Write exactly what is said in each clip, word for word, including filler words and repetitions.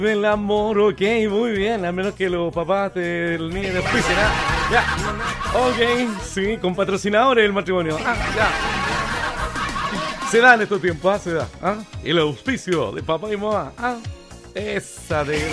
del amor, ok, muy bien, al menos que los papás del niño después será. Ya, ok, sí, con patrocinadores del matrimonio. Ah, ya. Se da en estos tiempos, ah, se da. Ah, el auspicio de papá y mamá. Ah, esa de.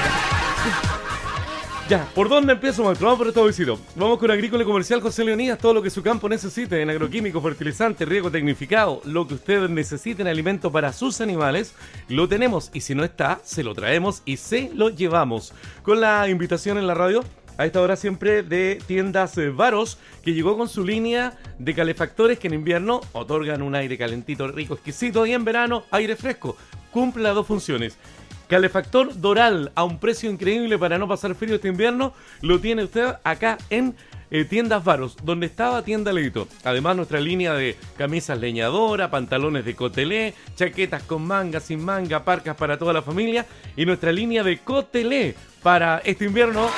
Ya, ¿por dónde empiezo, maestro? Vamos por estos visitos. Vamos con Agrícola y Comercial José Leonidas, todo lo que su campo necesite en agroquímicos, fertilizantes, riego tecnificado, lo que ustedes necesiten, alimento para sus animales, lo tenemos y si no está, se lo traemos y se lo llevamos. Con la invitación en la radio, a esta hora siempre de Tiendas Varos, que llegó con su línea de calefactores que en invierno otorgan un aire calentito, rico, exquisito y en verano aire fresco. Cumple las dos funciones. Calefactor Doral a un precio increíble para no pasar frío este invierno, lo tiene usted acá en eh, Tiendas Varos, donde estaba Tienda Leito. Además, nuestra línea de camisas leñadora, pantalones de cotelé, chaquetas con manga, sin manga, parcas para toda la familia y nuestra línea de cotelé para este invierno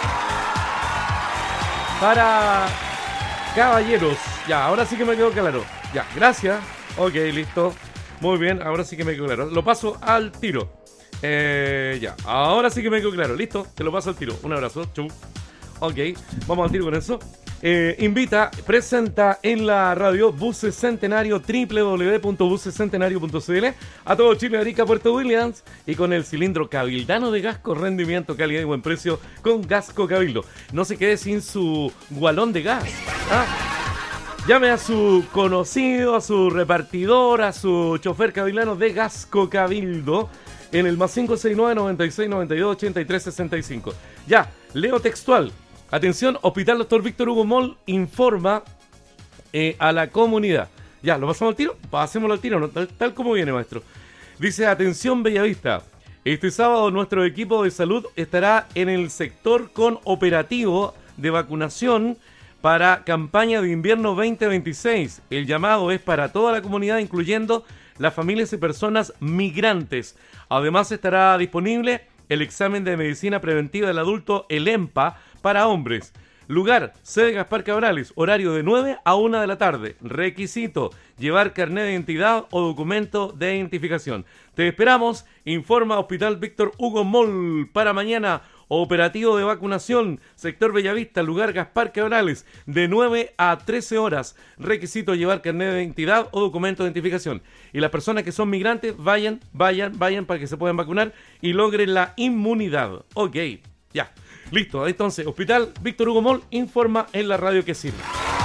para caballeros. Ya, ahora sí que me quedó claro. Ya, gracias. Ok, listo. Muy bien, ahora sí que me quedó claro. Lo paso al tiro. Eh, ya, ahora sí que me quedó claro. Listo, te lo paso al tiro. Un abrazo. Chau. Ok, vamos al tiro con eso. Eh, invita, presenta en la radio Buses Centenario, doble u doble u doble u punto buses centenario punto c l, a todo Chile, Arica, Puerto Williams, y con el cilindro cabildano de gas con rendimiento, calidad y buen precio con Gasco Cabildo. No se quede sin su gualón de gas. ¿Ah? Llame a su conocido, a su repartidor, a su chofer cabildano de Gasco Cabildo en el más cinco seis nueve, noventa y seis, noventa y dos, ochenta y tres, sesenta y cinco. Ya, leo textual. Atención, Hospital Doctor Víctor Hugo Moll informa eh, a la comunidad. Ya, ¿lo pasamos al tiro? Pasémoslo al tiro, ¿no? tal, tal como viene, maestro. Dice, atención Bellavista. Este sábado nuestro equipo de salud estará en el sector con operativo de vacunación para campaña de invierno veinte veintiséis. El llamado es para toda la comunidad, incluyendo las familias y personas migrantes. Además estará disponible el examen de medicina preventiva del adulto, el EMPA, para hombres. Lugar, sede Gaspar Cabrales, horario de nueve a una de la tarde. Requisito, llevar carnet de identidad o documento de identificación. Te esperamos, informa Hospital Víctor Hugo Moll para mañana. Operativo de vacunación, sector Bellavista, lugar Gaspar Cabrales, de nueve a trece horas. Requisito llevar carnet de identidad o documento de identificación. Y las personas que son migrantes, vayan, vayan, vayan para que se puedan vacunar y logren la inmunidad. Ok, ya. Listo, entonces, Hospital Víctor Hugo Moll informa en la radio que sirve.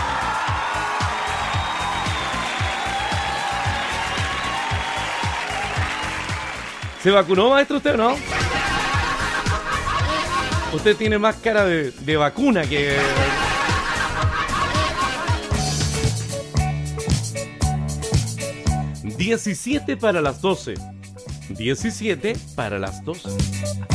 ¿Se vacunó, maestro, usted o no? Usted tiene más cara de, de vacuna que... diecisiete para las doce. diecisiete para las doce.